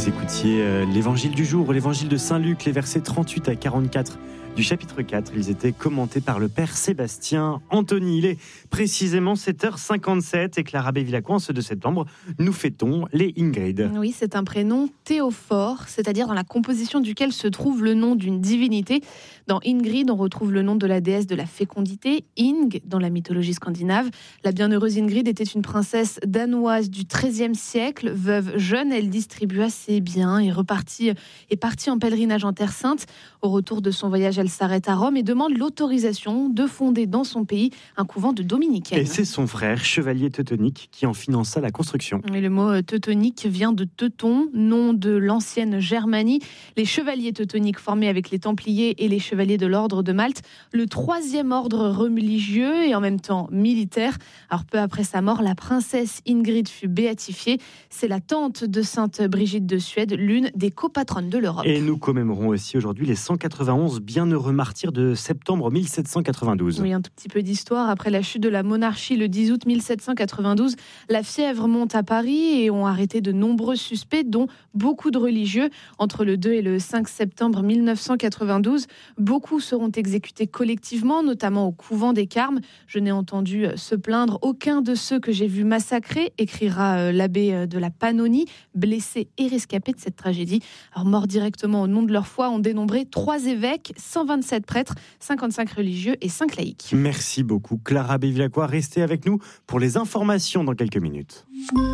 Vous écoutiez l'évangile du jour, l'évangile de Saint-Luc, les versets 38 à 44 du chapitre 4. Ils étaient commentés par le père Sébastien Anthony. Il est précisément 7h57 et Clara Bévillacourt, en ce 2 septembre, nous fêtons les Ingrid. Oui, c'est un prénom théophore, c'est-à-dire dans la composition duquel se trouve le nom d'une divinité. Dans Ingrid, on retrouve le nom de la déesse de la fécondité, Ing, dans la mythologie scandinave. La bienheureuse Ingrid était une princesse danoise du XIIIe siècle. Veuve jeune, elle distribua ses biens et est partie en pèlerinage en Terre Sainte. Au retour de son voyage, elle s'arrête à Rome et demande l'autorisation de fonder dans son pays un couvent de dominicaines. Et c'est son frère, chevalier teutonique, qui en finança la construction. Et le mot teutonique vient de Teuton, nom de l'ancienne Germanie. Les chevaliers teutoniques formés avec les Templiers et les chevaliers de l'ordre de Malte, le 3e ordre religieux et en même temps militaire. Alors peu après sa mort, la princesse Ingrid fut béatifiée. C'est la tante de sainte Brigitte de Suède, l'une des copatronnes de l'Europe. Et nous commémorons aussi aujourd'hui les 191 bienheureux martyrs de septembre 1792. Oui, un tout petit peu d'histoire. Après la chute de la monarchie le 10 août 1792, la fièvre monte à Paris et ont arrêté de nombreux suspects, dont beaucoup de religieux. Entre le 2 et le 5 septembre 1992, beaucoup seront exécutés collectivement, notamment au couvent des Carmes. Je n'ai entendu se plaindre aucun de ceux que j'ai vus massacrer, écrira l'abbé de la Pannonie, blessé et rescapé de cette tragédie. Alors, morts directement au nom de leur foi, ont dénombré 3 évêques, 127 prêtres, 55 religieux et 5 laïcs. Merci beaucoup Clara Bévillacourt. Restez avec nous pour les informations dans quelques minutes.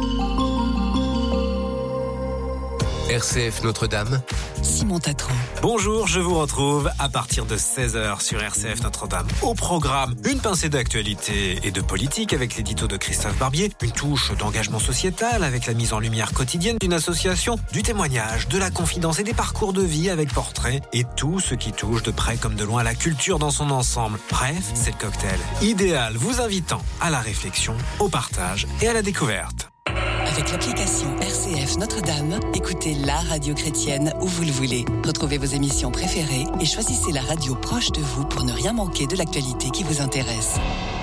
RCF Notre-Dame, Simon Tatran. Bonjour, je vous retrouve à partir de 16h sur RCF Notre-Dame. Au programme, une pincée d'actualité et de politique avec l'édito de Christophe Barbier, une touche d'engagement sociétal avec la mise en lumière quotidienne d'une association, du témoignage, de la confidence et des parcours de vie avec portraits et tout ce qui touche de près comme de loin la culture dans son ensemble. Bref, c'est le cocktail idéal vous invitant à la réflexion, au partage et à la découverte. Avec l'application RCF Notre-Dame, écoutez la radio chrétienne où vous le voulez. Retrouvez vos émissions préférées et choisissez la radio proche de vous pour ne rien manquer de l'actualité qui vous intéresse.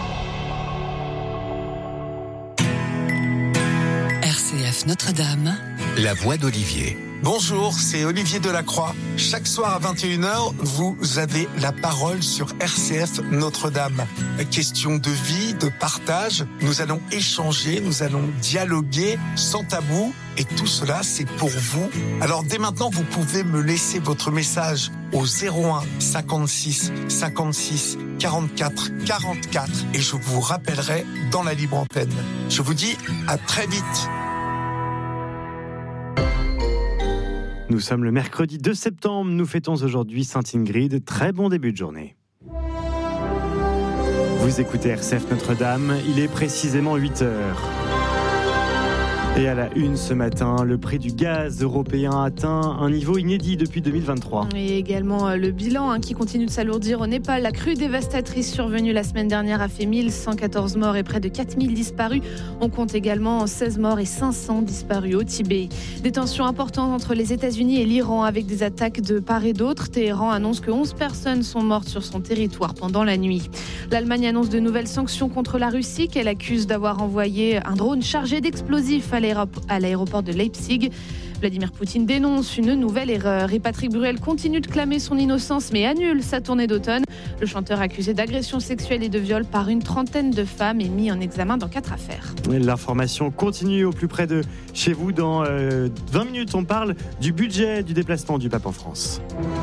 RCF Notre-Dame, La voix d'Olivier. Bonjour, c'est Olivier Delacroix. Chaque soir à 21h, vous avez la parole sur RCF Notre-Dame. Question de vie, de partage. Nous allons échanger, nous allons dialoguer sans tabou. Et tout cela, c'est pour vous. Alors dès maintenant, vous pouvez me laisser votre message au 01 56 56 44 44 et je vous rappellerai dans la libre antenne. Je vous dis à très vite. Nous sommes le mercredi 2 septembre, nous fêtons aujourd'hui Sainte Ingrid. Très bon début de journée. Vous écoutez RCF Notre-Dame, il est précisément 8h. Et à la une ce matin, le prix du gaz européen atteint un niveau inédit depuis 2023. Et également le bilan qui continue de s'alourdir au Népal. La crue dévastatrice survenue la semaine dernière a fait 1114 morts et près de 4000 disparus. On compte également 16 morts et 500 disparus au Tibet. Des tensions importantes entre les États-Unis et l'Iran avec des attaques de part et d'autre. Téhéran annonce que 11 personnes sont mortes sur son territoire pendant la nuit. L'Allemagne annonce de nouvelles sanctions contre la Russie qu'elle accuse d'avoir envoyé un drone chargé d'explosifs à l'aéroport de Leipzig. Vladimir Poutine dénonce une nouvelle erreur et Patrick Bruel continue de clamer son innocence mais annule sa tournée d'automne. Le chanteur accusé d'agression sexuelle et de viol par une trentaine de femmes est mis en examen dans 4 affaires. L'information continue au plus près de chez vous. Dans 20 minutes, on parle du budget du déplacement du pape en France.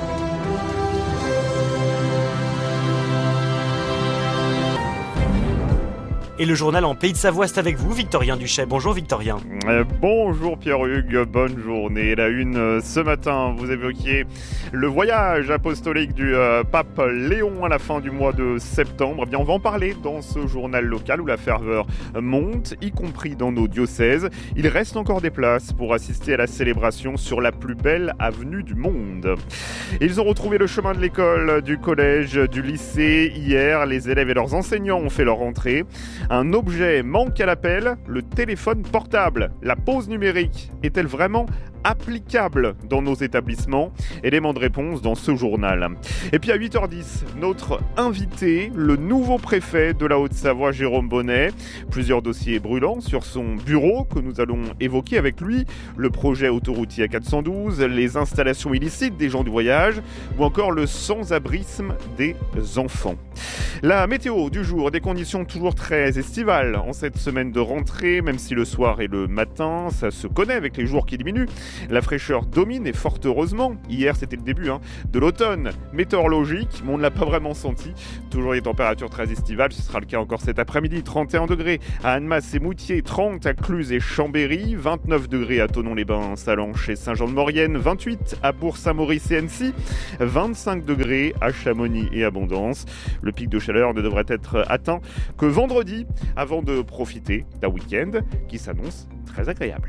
Et le journal en Pays de Savoie, c'est avec vous, Victorien Duchet. Bonjour Victorien. Bonjour Pierre-Hugues, bonne journée. La une ce matin, vous évoquiez le voyage apostolique du pape Léon à la fin du mois de septembre. Eh bien, on va en parler dans ce journal local où la ferveur monte, y compris dans nos diocèses. Il reste encore des places pour assister à la célébration sur la plus belle avenue du monde. Ils ont retrouvé le chemin de l'école, du collège, du lycée. Hier, les élèves et leurs enseignants ont fait leur rentrée. Un objet manque à l'appel, le téléphone portable. La pause numérique est-elle vraiment applicable dans nos établissements? Élément de réponse dans ce journal. Et puis à 8h10, notre invité, le nouveau préfet de la Haute-Savoie, Jérôme Bonnet. Plusieurs dossiers brûlants sur son bureau que nous allons évoquer avec lui. Le projet autoroutier A412, les installations illicites des gens du voyage ou encore le sans-abrisme des enfants. La météo du jour, des conditions toujours très estivales en cette semaine de rentrée, même si le soir et le matin, ça se connaît avec les jours qui diminuent. La fraîcheur domine et fort heureusement. Hier, c'était le début de l'automne météorologique, mais on ne l'a pas vraiment senti. Toujours des températures très estivales, ce sera le cas encore cet après-midi. 31 degrés à Annemasse et Moutier, 30 à Cluses et Chambéry, 29 degrés à Thonon-les-Bains, Sallanches et Saint-Jean-de-Maurienne, 28 à Bourg-Saint-Maurice et Annecy, 25 degrés à Chamonix et Abondance. Le pic de chaleur ne devrait être atteint que vendredi, avant de profiter d'un week-end qui s'annonce très agréable.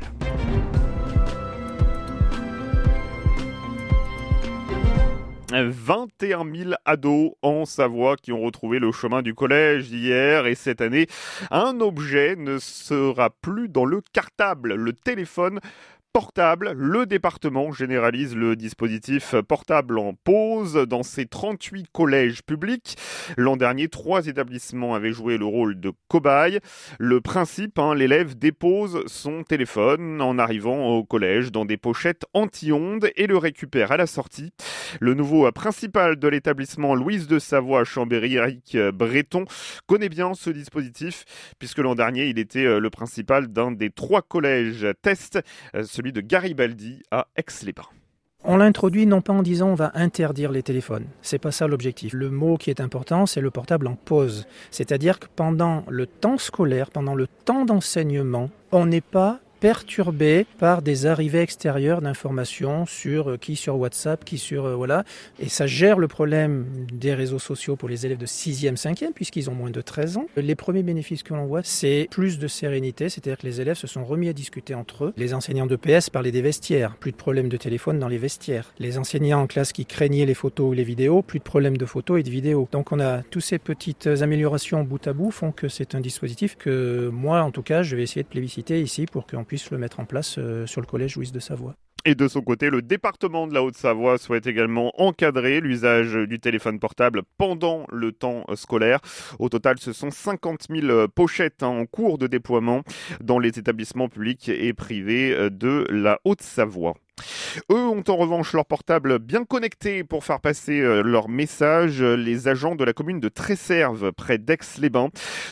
« 21 000 ados en Savoie qui ont retrouvé le chemin du collège hier et cette année, un objet ne sera plus dans le cartable, le téléphone portable. Le département généralise le dispositif portable en pause dans ses 38 collèges publics. L'an dernier, 3 établissements avaient joué le rôle de cobaye. Le principe, l'élève dépose son téléphone en arrivant au collège dans des pochettes anti-ondes et le récupère à la sortie. Le nouveau principal de l'établissement Louise de Savoie à Chambéry, Eric Breton, connaît bien ce dispositif puisque l'an dernier, il était le principal d'un des 3 collèges test, celui de Garibaldi à Aix-les-Bains. On l'a introduit non pas en disant on va interdire les téléphones, c'est pas ça l'objectif. Le mot qui est important, c'est le portable en pause. C'est-à-dire que pendant le temps scolaire, pendant le temps d'enseignement, on n'est pas perturbé par des arrivées extérieures d'informations sur qui sur WhatsApp, qui sur voilà. Et ça gère le problème des réseaux sociaux pour les élèves de 6e, 5e, puisqu'ils ont moins de 13 ans. Les premiers bénéfices que l'on voit, c'est plus de sérénité, c'est-à-dire que les élèves se sont remis à discuter entre eux. Les enseignants de PS parlaient des vestiaires, plus de problèmes de téléphone dans les vestiaires. Les enseignants en classe qui craignaient les photos ou les vidéos, plus de problèmes de photos et de vidéos. Donc on a toutes ces petites améliorations bout à bout font que c'est un dispositif que moi, en tout cas, je vais essayer de plébisciter ici pour qu'on puisse le mettre en place sur le collège Louise de Savoie. Et de son côté, le département de la Haute-Savoie souhaite également encadrer l'usage du téléphone portable pendant le temps scolaire. Au total, ce sont 50 000 pochettes en cours de déploiement dans les établissements publics et privés de la Haute-Savoie. Eux ont en revanche leur portable bien connecté pour faire passer leur message. Les agents de la commune de Tresserve, près d'Aix-les-Bains.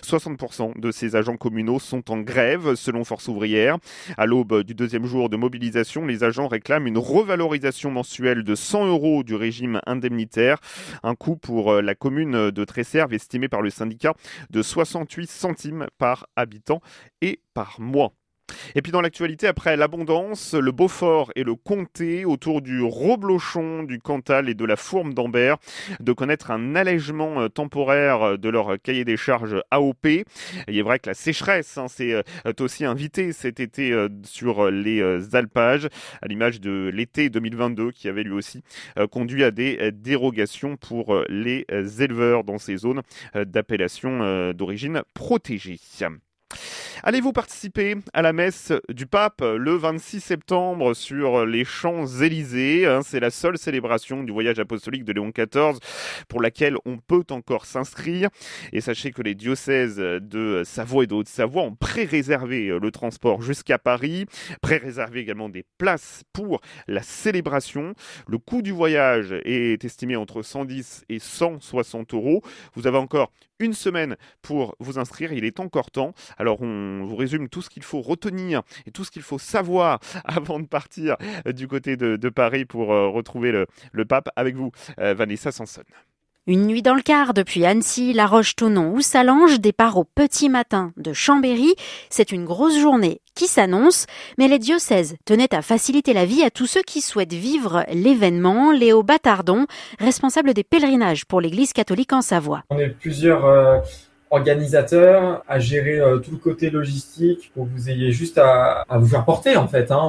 60% de ces agents communaux sont en grève, selon Force ouvrière. À l'aube du 2e jour de mobilisation, les agents réclament une revalorisation mensuelle de 100 € du régime indemnitaire. Un coût pour la commune de Tresserve estimé par le syndicat de 68 centimes par habitant et par mois. Et puis dans l'actualité, après l'Abondance, le Beaufort et le Comté, autour du Roblochon, du Cantal et de la Fourme d'Ambert, de connaître un allègement temporaire de leur cahier des charges AOP. Il est vrai que la sécheresse s'est aussi invitée cet été sur les alpages, à l'image de l'été 2022 qui avait lui aussi conduit à des dérogations pour les éleveurs dans ces zones d'appellation d'origine protégée. Allez-vous participer à la messe du pape le 26 septembre sur les Champs-Élysées? C'est la seule célébration du voyage apostolique de Léon XIV pour laquelle on peut encore s'inscrire. Et sachez que les diocèses de Savoie et de Haute-Savoie ont pré-réservé le transport jusqu'à Paris, pré-réservé également des places pour la célébration. Le coût du voyage est estimé entre 110 et 160 €. Vous avez encore une semaine pour vous inscrire, il est encore temps. Alors on vous résume tout ce qu'il faut retenir et tout ce qu'il faut savoir avant de partir du côté de Paris pour retrouver le pape avec vous, Vanessa Sanson. Une nuit dans le quart depuis Annecy, La Roche-Thonon ou Sallanches, départ au petit matin de Chambéry. C'est une grosse journée qui s'annonce, mais les diocèses tenaient à faciliter la vie à tous ceux qui souhaitent vivre l'événement. Léo Battardon, responsable des pèlerinages pour l'Église catholique en Savoie. On est plusieurs organisateurs à gérer tout le côté logistique pour que vous ayez juste à vous faire porter en fait.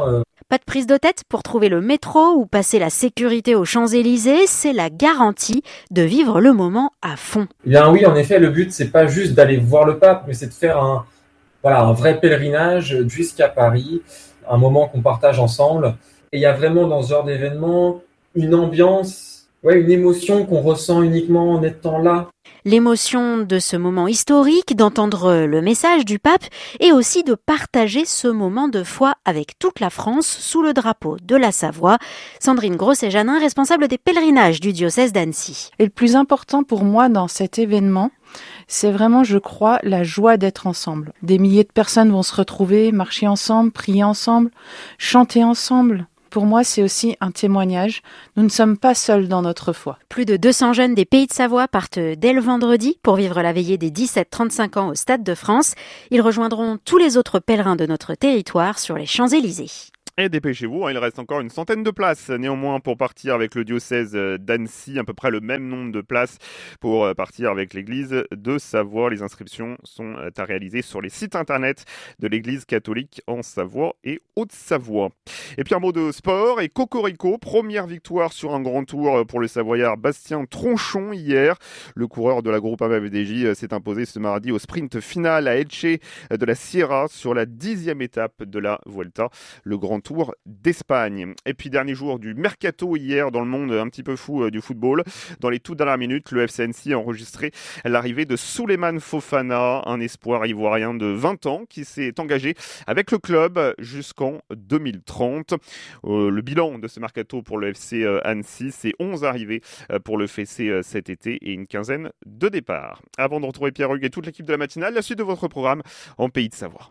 Pas de prise de tête pour trouver le métro ou passer la sécurité aux Champs-Élysées, c'est la garantie de vivre le moment à fond. Eh bien oui, en effet, le but, c'est pas juste d'aller voir le pape, mais c'est de faire un vrai pèlerinage jusqu'à Paris, un moment qu'on partage ensemble. Et il y a vraiment dans ce genre d'événement une ambiance, une émotion qu'on ressent uniquement en étant là. L'émotion de ce moment historique, d'entendre le message du pape et aussi de partager ce moment de foi avec toute la France sous le drapeau de la Savoie. Sandrine Grosset-Janin, responsable des pèlerinages du diocèse d'Annecy. Et le plus important pour moi dans cet événement, c'est vraiment, je crois, la joie d'être ensemble. Des milliers de personnes vont se retrouver, marcher ensemble, prier ensemble, chanter ensemble. Pour moi, c'est aussi un témoignage. Nous ne sommes pas seuls dans notre foi. Plus de 200 jeunes des Pays de Savoie partent dès le vendredi pour vivre la veillée des 17-35 ans au Stade de France. Ils rejoindront tous les autres pèlerins de notre territoire sur les Champs-Élysées. Et dépêchez-vous, il reste encore une centaine de places néanmoins pour partir avec le diocèse d'Annecy, à peu près le même nombre de places pour partir avec l'église de Savoie. Les inscriptions sont à réaliser sur les sites internet de l'église catholique en Savoie et Haute-Savoie. Et puis un mot de sport et Cocorico, première victoire sur un grand tour pour le Savoyard Bastien Tronchon hier. Le coureur de la Groupama FDJ s'est imposé ce mardi au sprint final à Elche de la Sierra sur la 10e étape de la Vuelta. Le grand tour d'Espagne. Et puis dernier jour du mercato hier dans le monde un petit peu fou du football. Dans les toutes dernières minutes, le FC Annecy a enregistré l'arrivée de Souleymane Fofana, un espoir ivoirien de 20 ans qui s'est engagé avec le club jusqu'en 2030. Le bilan de ce mercato pour le FC Annecy, c'est 11 arrivées pour le FC cet été et une quinzaine de départs. Avant de retrouver Pierre Hugues et toute l'équipe de la matinale, la suite de votre programme en Pays de Savoie.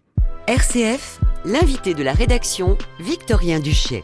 RCF, l'invité de la rédaction, Victorien Duché.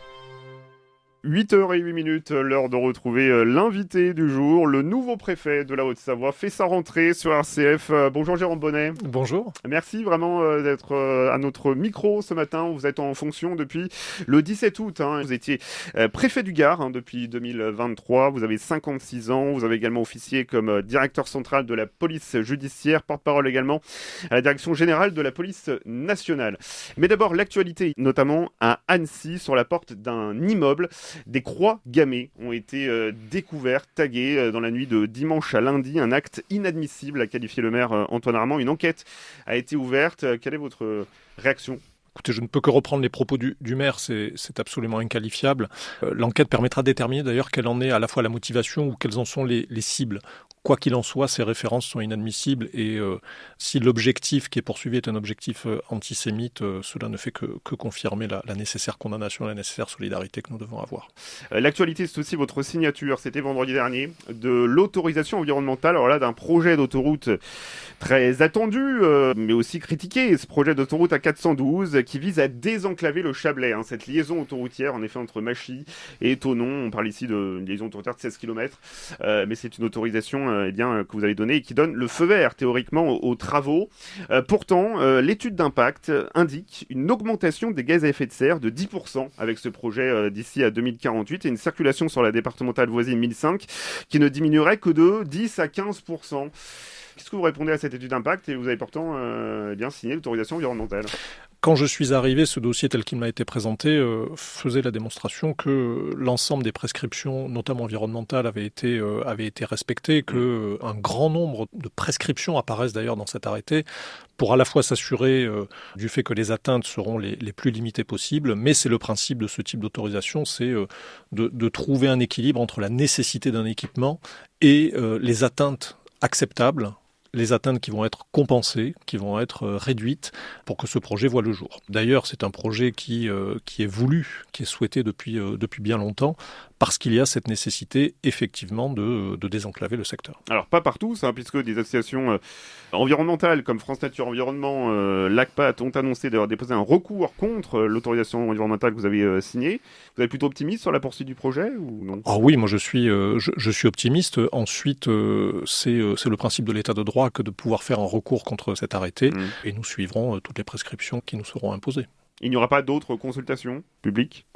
8h08, l'heure de retrouver l'invité du jour, le nouveau préfet de la Haute-Savoie, fait sa rentrée sur RCF. Bonjour Jérôme Bonnet. Bonjour. Merci vraiment d'être à notre micro ce matin. Vous êtes en fonction depuis le 17 août. Vous étiez préfet du Gard depuis 2023. Vous avez 56 ans. Vous avez également officié comme directeur central de la police judiciaire, porte-parole également à la direction générale de la police nationale. Mais d'abord, l'actualité, notamment à Annecy, sur la porte d'un immeuble. Des croix gammées ont été découvertes, taguées dans la nuit de dimanche à lundi. Un acte inadmissible, a qualifié le maire Antoine Armand. Une enquête a été ouverte. Quelle est votre réaction ? Écoutez, je ne peux que reprendre les propos du maire, c'est absolument inqualifiable. L'enquête permettra de déterminer d'ailleurs quelle en est à la fois la motivation ou quelles en sont les cibles. Quoi qu'il en soit, ces références sont inadmissibles et si l'objectif qui est poursuivi est un objectif antisémite, cela ne fait que confirmer la nécessaire condamnation, la nécessaire solidarité que nous devons avoir. L'actualité, c'est aussi votre signature, c'était vendredi dernier, de l'autorisation environnementale, alors là d'un projet d'autoroute très attendu, mais aussi critiqué, ce projet d'autoroute A412 qui vise à désenclaver le Chablais, cette liaison autoroutière en effet entre Machy et Thonon. On parle ici d'une liaison autoroutière de 16 km, mais c'est une autorisation que vous avez donnée et qui donne le feu vert théoriquement aux travaux. Pourtant, l'étude d'impact indique une augmentation des gaz à effet de serre de 10% avec ce projet d'ici à 2048 et une circulation sur la départementale voisine 1005 qui ne diminuerait que de 10 à 15%. Qu'est-ce que vous répondez à cette étude d'impact et vous avez pourtant signé l'autorisation environnementale ? Quand je suis arrivé, ce dossier tel qu'il m'a été présenté faisait la démonstration que l'ensemble des prescriptions, notamment environnementales, avait été respecté, que un grand nombre de prescriptions apparaissent d'ailleurs dans cet arrêté pour à la fois s'assurer du fait que les atteintes seront les plus limitées possibles, mais c'est le principe de ce type d'autorisation, c'est de trouver un équilibre entre la nécessité d'un équipement et les atteintes acceptables, les atteintes qui vont être compensées, qui vont être réduites pour que ce projet voie le jour. D'ailleurs, c'est un projet qui est voulu, qui est souhaité depuis bien longtemps, parce qu'il y a cette nécessité, effectivement, de désenclaver le secteur. Alors, pas partout, puisque des associations environnementales comme France Nature Environnement, l'ACPAT ont annoncé d'avoir déposé un recours contre l'autorisation environnementale que vous avez signée. Vous êtes plutôt optimiste sur la poursuite du projet ou non ? Ah oui, moi je suis optimiste. Ensuite, c'est le principe de l'état de droit que de pouvoir faire un recours contre cet arrêté et nous suivrons toutes les prescriptions qui nous seront imposées. Il n'y aura pas d'autres consultations publiques à ce sujet ?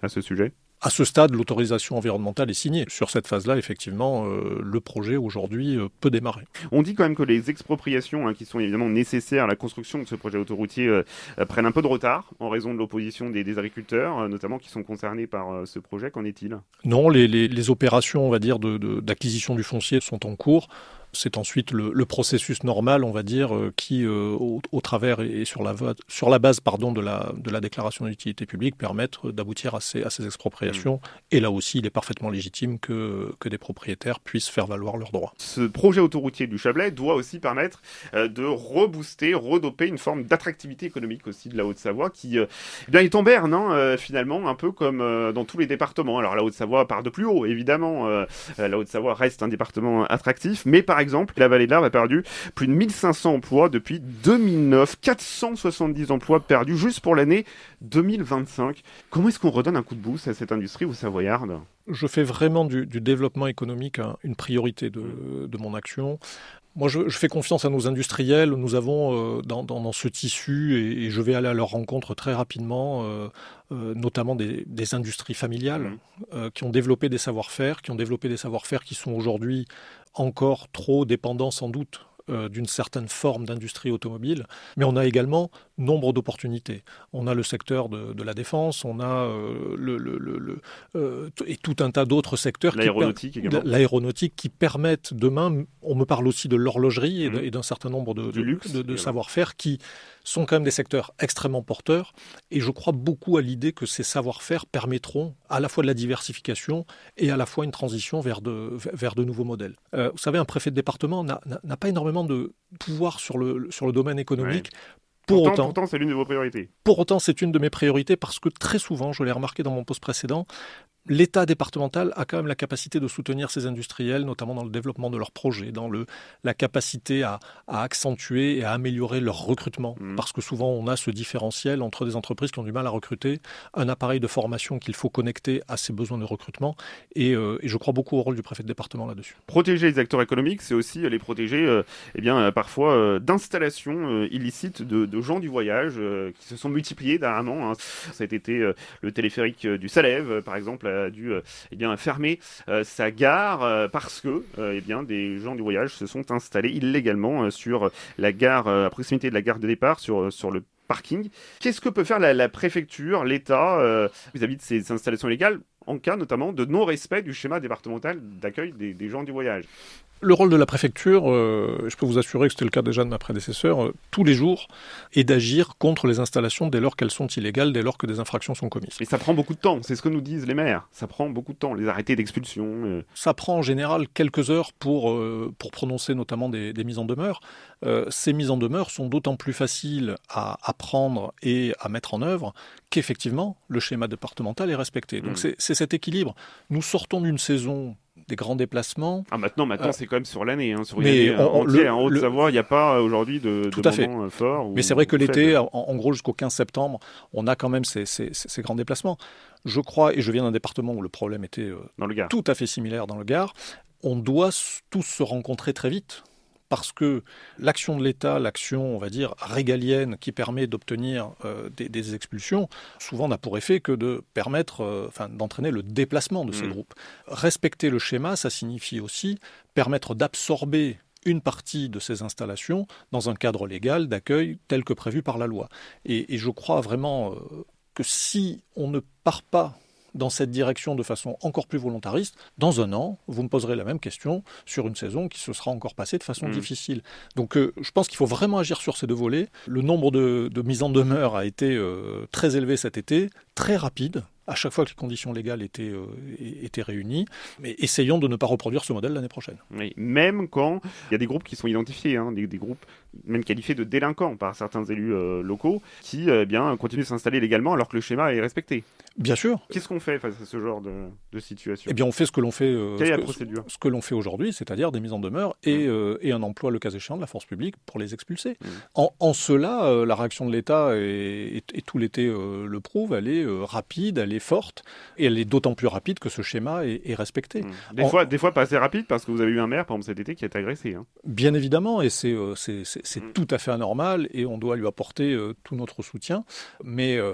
À ce stade, l'autorisation environnementale est signée. Sur cette phase-là, effectivement, le projet aujourd'hui peut démarrer. On dit quand même que les expropriations qui sont évidemment nécessaires à la construction de ce projet autoroutier prennent un peu de retard en raison de l'opposition des agriculteurs, notamment qui sont concernés par ce projet. Qu'en est-il ? Non, les opérations, on va dire, d'acquisition du foncier sont en cours. C'est ensuite le processus normal, on va dire, qui, au travers et sur la base de la déclaration d'utilité publique, permettent d'aboutir à ces expropriations. Et là aussi, il est parfaitement légitime que des propriétaires puissent faire valoir leurs droits. Ce projet autoroutier du Chablais doit aussi permettre de rebooster, redoper une forme d'attractivité économique aussi de la Haute-Savoie qui est en berne, finalement, un peu comme dans tous les départements. Alors la Haute-Savoie part de plus haut, évidemment. La Haute-Savoie reste un département attractif, mais par exemple, la vallée de l'Arve a perdu plus de 1500 emplois depuis 2009, 470 emplois perdus juste pour l'année 2025. Comment est-ce qu'on redonne un coup de boost à cette industrie savoyarde ? Je fais vraiment du développement économique une priorité de mon action. Moi, je fais confiance à nos industriels. Nous avons dans ce tissu, et je vais aller à leur rencontre très rapidement, notamment des industries familiales qui ont développé des savoir-faire, qui sont aujourd'hui encore trop dépendants sans doute d'une certaine forme d'industrie automobile, mais on a également nombre d'opportunités. On a le secteur de la défense, on a et tout un tas d'autres secteurs. L'aéronautique qui permettent demain, on me parle aussi de l'horlogerie et d'un certain nombre de savoir-faire qui sont quand même des secteurs extrêmement porteurs, et je crois beaucoup à l'idée que ces savoir-faire permettront à la fois de la diversification et à la fois une transition vers de nouveaux modèles. Vous savez, un préfet de département n'a pas énormément de pouvoir sur le domaine économique. Ouais. Pourtant, c'est l'une de vos priorités. Pour autant, c'est une de mes priorités parce que très souvent, je l'ai remarqué dans mon poste précédent, l'État départemental a quand même la capacité de soutenir ces industriels, notamment dans le développement de leurs projets, dans la capacité à accentuer et à améliorer leur recrutement. Parce que souvent, on a ce différentiel entre des entreprises qui ont du mal à recruter, un appareil de formation qu'il faut connecter à ces besoins de recrutement. Et je crois beaucoup au rôle du préfet de département là-dessus. Protéger les acteurs économiques, c'est aussi les protéger parfois d'installations illicites de gens du voyage qui se sont multipliées dernièrement. Cet été, le téléphérique du Salève, par exemple, a dû fermer sa gare parce que des gens du voyage se sont installés illégalement sur la gare, à proximité de la gare de départ, sur le parking. Qu'est-ce que peut faire la préfecture, l'État, vis-à-vis de ces installations illégales, en cas notamment de non-respect du schéma départemental d'accueil des gens du voyage ? Le rôle de la préfecture, je peux vous assurer que c'était le cas déjà de ma prédécesseur, tous les jours, est d'agir contre les installations dès lors qu'elles sont illégales, dès lors que des infractions sont commises. Et ça prend beaucoup de temps, c'est ce que nous disent les maires. Ça prend beaucoup de temps, les arrêtés d'expulsion. Ça prend en général quelques heures pour prononcer notamment des mises en demeure. Ces mises en demeure sont d'autant plus faciles à prendre et à mettre en œuvre qu'effectivement, le schéma départemental est respecté. Donc c'est cet équilibre. Nous sortons d'une saison des grands déplacements. Maintenant, c'est quand même sur l'année. Sur une année entière. En Haute-Savoie, il n'y a pas aujourd'hui de moment fort. Mais c'est vrai que l'été, en gros jusqu'au 15 septembre, on a quand même ces grands déplacements. Je crois, et je viens d'un département où le problème était tout à fait similaire dans le Gard, on doit tous se rencontrer très vite. Parce que l'action de l'État, l'action, on va dire, régalienne qui permet d'obtenir des expulsions, souvent n'a pour effet que de permettre, d'entraîner le déplacement de ces groupes. Respecter le schéma, ça signifie aussi permettre d'absorber une partie de ces installations dans un cadre légal d'accueil tel que prévu par la loi. Et je crois vraiment que si on ne part pas dans cette direction de façon encore plus volontariste, dans un an, vous me poserez la même question sur une saison qui se sera encore passée de façon difficile. Donc je pense qu'il faut vraiment agir sur ces deux volets. Le nombre de mises en demeure a été très élevé cet été, très rapide, à chaque fois que les conditions légales étaient réunies. Mais essayons de ne pas reproduire ce modèle l'année prochaine. Oui, même quand il y a des groupes qui sont identifiés, des groupes même qualifiés de délinquants par certains élus locaux, qui continuent de s'installer légalement alors que le schéma est respecté. Bien sûr. Qu'est-ce qu'on fait face à ce genre de situation ? Eh bien, on fait ce que l'on fait. Quelle est la procédure ? Ce que l'on fait aujourd'hui, c'est-à-dire des mises en demeure et un emploi, le cas échéant, de la force publique pour les expulser. En cela, la réaction de l'État, et tout l'été le prouve, elle est rapide, elle est forte, et elle est d'autant plus rapide que ce schéma est respecté. Des fois pas assez rapide, parce que vous avez eu un maire, par exemple cet été, qui a été agressé. Bien évidemment, et c'est tout à fait anormal, et on doit lui apporter tout notre soutien. Mais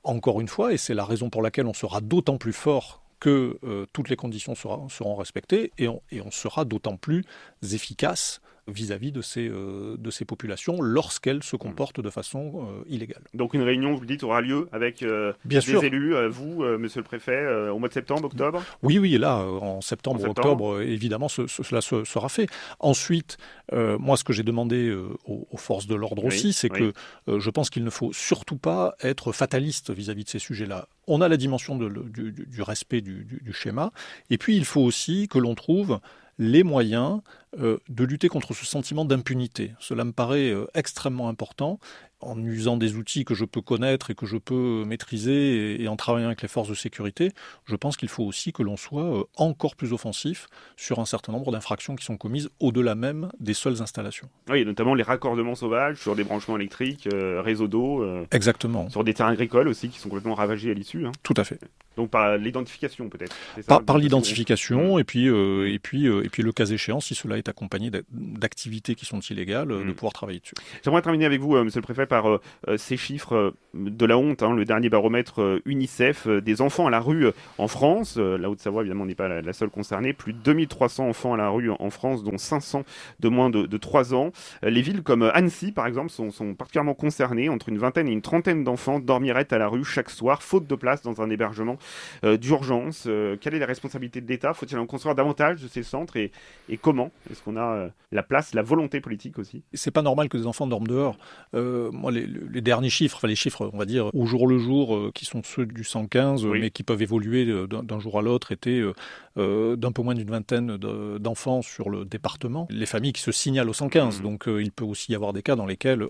encore une fois, et c'est la raison pour laquelle on sera d'autant plus fort que toutes les conditions seront respectées et on sera d'autant plus efficace vis-à-vis de ces populations lorsqu'elles se comportent de façon illégale. Donc une réunion, vous le dites, aura lieu avec Bien des sûr. élus, vous, monsieur le préfet, au mois de septembre, octobre ? Oui, et là, en septembre, octobre, évidemment, cela sera fait. Ensuite, moi, ce que j'ai demandé aux forces de l'ordre aussi, c'est que je pense qu'il ne faut surtout pas être fataliste vis-à-vis de ces sujets-là. On a la dimension du respect du schéma, et puis il faut aussi que l'on trouve les moyens de lutter contre ce sentiment d'impunité. Cela me paraît extrêmement important, en usant des outils que je peux connaître et que je peux maîtriser et en travaillant avec les forces de sécurité. Je pense qu'il faut aussi que l'on soit encore plus offensif sur un certain nombre d'infractions qui sont commises au-delà même des seules installations. Oui, notamment les raccordements sauvages sur des branchements électriques, réseaux d'eau. Exactement. Sur des terrains agricoles aussi qui sont complètement ravagés à l'issue. Tout à fait. Donc par l'identification peut-être. C'est ça, par l'identification et puis le cas échéant, si cela est accompagné d'activités qui sont illégales, de pouvoir travailler dessus. J'aimerais terminer avec vous, monsieur le préfet, par ces chiffres de la honte, le dernier baromètre UNICEF des enfants à la rue en France. La Haute-Savoie, évidemment, n'est pas la seule concernée. Plus de 2300 enfants à la rue en France, dont 500 de moins de 3 ans. Les villes comme Annecy, par exemple, sont particulièrement concernées. Entre une vingtaine et une trentaine d'enfants dormiraient à la rue chaque soir, faute de place dans un hébergement d'urgence. Quelle est la responsabilité de l'État ? Faut-il en construire davantage de ces centres et comment ? Est-ce qu'on a la place, la volonté politique aussi ? C'est pas normal que des enfants dorment dehors. Moi, les derniers chiffres, les chiffres, on va dire, au jour le jour, qui sont ceux du 115, mais qui peuvent évoluer d'un jour à l'autre, étaient d'un peu moins d'une vingtaine d'enfants sur le département. Les familles qui se signalent au 115, donc il peut aussi y avoir des cas dans lesquels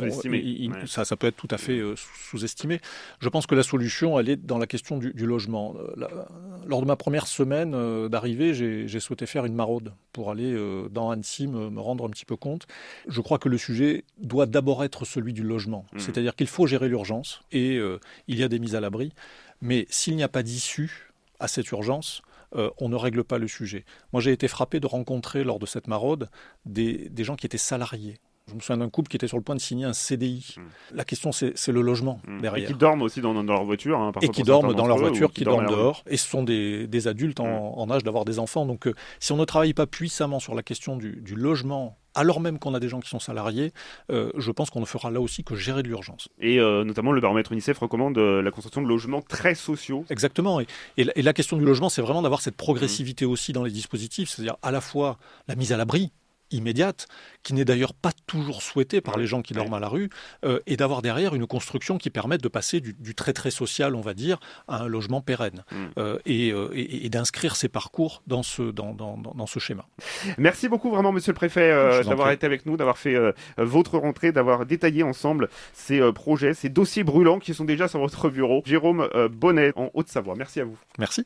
ça peut être tout à fait sous-estimé. Je pense que la solution, elle est dans la question du logement. Lors de ma première semaine d'arrivée, j'ai souhaité faire une maraude pour aller dans Annecy, me rendre un petit peu compte. Je crois que le sujet doit d'abord être celui du logement. C'est-à-dire qu'il faut gérer l'urgence et il y a des mises à l'abri. Mais s'il n'y a pas d'issue à cette urgence, on ne règle pas le sujet. Moi, j'ai été frappé de rencontrer lors de cette maraude des gens qui étaient salariés. Je me souviens d'un couple qui était sur le point de signer un CDI. La question, c'est le logement derrière. Et qui dorment aussi dans leur voiture. Et qui dorment dans leur voiture, qui dorment dehors. Et ce sont des adultes en âge d'avoir des enfants. Donc, si on ne travaille pas puissamment sur la question du logement, alors même qu'on a des gens qui sont salariés, je pense qu'on ne fera là aussi que gérer de l'urgence. Et notamment, le baromètre UNICEF recommande la construction de logements très sociaux. Exactement. Et la question du logement, c'est vraiment d'avoir cette progressivité aussi dans les dispositifs, c'est-à-dire à la fois la mise à l'abri immédiate, qui n'est d'ailleurs pas toujours souhaitée par les gens qui dorment à la rue, et d'avoir derrière une construction qui permette de passer du très très social, on va dire, à un logement pérenne, et d'inscrire ces parcours dans ce schéma. Merci beaucoup vraiment, monsieur le préfet, d'avoir été avec nous, d'avoir fait votre rentrée, d'avoir détaillé ensemble ces projets, ces dossiers brûlants qui sont déjà sur votre bureau. Jérôme Bonnet, en Haute-Savoie. Merci à vous. Merci.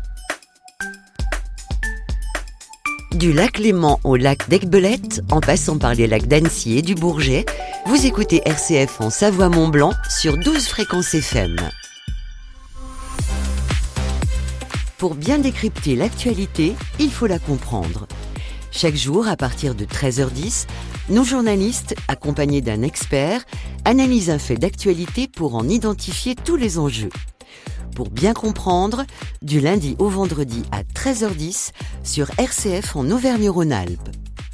Du lac Léman au lac d'Aiguebelette, en passant par les lacs d'Annecy et du Bourget, vous écoutez RCF en Savoie-Mont-Blanc sur 12 fréquences FM. Pour bien décrypter l'actualité, il faut la comprendre. Chaque jour, à partir de 13h10, nos journalistes, accompagnés d'un expert, analysent un fait d'actualité pour en identifier tous les enjeux. Pour bien comprendre, du lundi au vendredi à 13h10 sur RCF en Auvergne-Rhône-Alpes.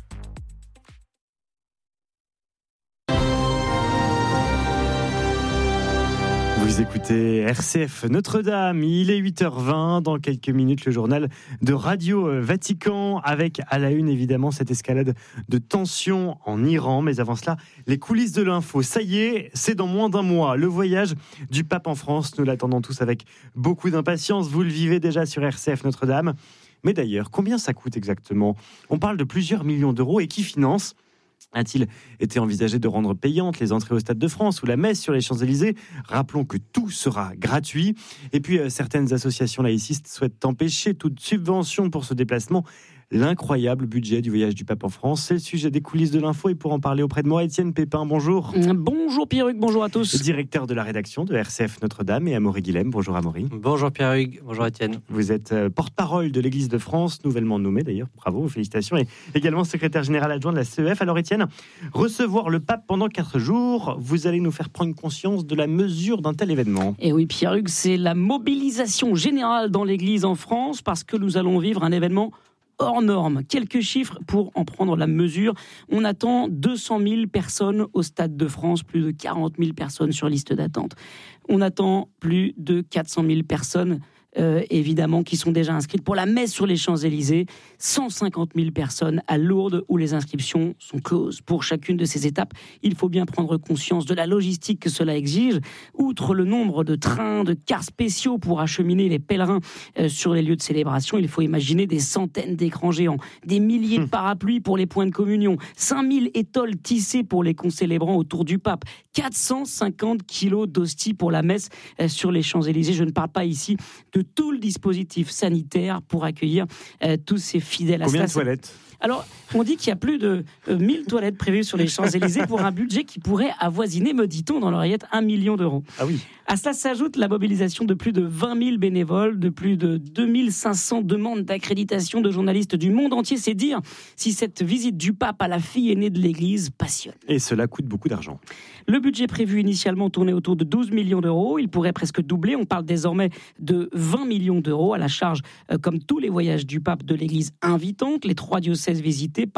Vous écoutez RCF Notre-Dame, il est 8h20, dans quelques minutes le journal de Radio Vatican, avec à la une évidemment cette escalade de tensions en Iran, mais avant cela, les coulisses de l'info. Ça y est, c'est dans moins d'un mois, le voyage du pape en France, nous l'attendons tous avec beaucoup d'impatience, vous le vivez déjà sur RCF Notre-Dame, mais d'ailleurs, combien ça coûte exactement ? On parle de plusieurs millions d'euros et qui finance ? A-t-il été envisagé de rendre payantes les entrées au Stade de France ou la messe sur les Champs-Élysées ? Rappelons que tout sera gratuit. Et puis, certaines associations laïcistes souhaitent empêcher toute subvention pour ce déplacement. l'incroyable budget du voyage du pape en France. C'est le sujet des coulisses de l'info et pour en parler auprès de moi, Étienne Pépin, bonjour. Bonjour Pierre-Hugues, bonjour à tous. Directeur de la rédaction de RCF Notre-Dame et Amaury Guilhem. Bonjour Amaury. Bonjour Pierre-Hugues, bonjour Étienne. Vous êtes porte-parole de l'Église de France, nouvellement nommé d'ailleurs, bravo, félicitations, et également secrétaire général adjoint de la CEF. Alors Étienne, recevoir le pape pendant 4 jours, vous allez nous faire prendre conscience de la mesure d'un tel événement. Et oui Pierre-Hugues, c'est la mobilisation générale dans l'Église en France parce que nous allons vivre un événement hors norme. Quelques chiffres pour en prendre la mesure. On attend 200 000 personnes au Stade de France, plus de 40 000 personnes sur liste d'attente. On attend plus de 400 000 personnes évidemment, qui sont déjà inscrites pour la messe sur les Champs-Élysées. 150 000 personnes à Lourdes où les inscriptions sont closes. Pour chacune de ces étapes, il faut bien prendre conscience de la logistique que cela exige. Outre le nombre de trains, de cars spéciaux pour acheminer les pèlerins sur les lieux de célébration, il faut imaginer des centaines d'écrans géants, des milliers de parapluies pour les points de communion, 5000 étoiles tissées pour les concélébrants autour du pape, 450 kilos d'hosties pour la messe sur les Champs-Élysées. Je ne parle pas ici de tout le dispositif sanitaire pour accueillir tous ces fidèles. Combien de toilettes ? Alors, on dit qu'il y a plus de 1000 toilettes prévues sur les Champs-Élysées pour un budget qui pourrait avoisiner, me dit-on, dans l'oreillette, 1 million d'euros. Ah oui. À cela s'ajoute la mobilisation de plus de 20 000 bénévoles, de plus de 2500 demandes d'accréditation de journalistes du monde entier. C'est dire si cette visite du pape à la fille aînée de l'Église passionne. Et cela coûte beaucoup d'argent. Le budget prévu initialement tournait autour de 12 millions d'euros. Il pourrait presque doubler. On parle désormais de 20 millions d'euros à la charge, comme tous les voyages du pape, de l'Église invitante. Les 3 diocèses visités